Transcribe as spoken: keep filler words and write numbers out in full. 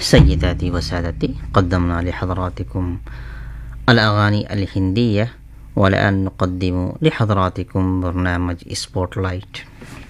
سيداتي وسادتي، قدمنا لحضراتكم الأغاني الهندية، والآن نقدم لحضراتكم برنامج سبوت لايت.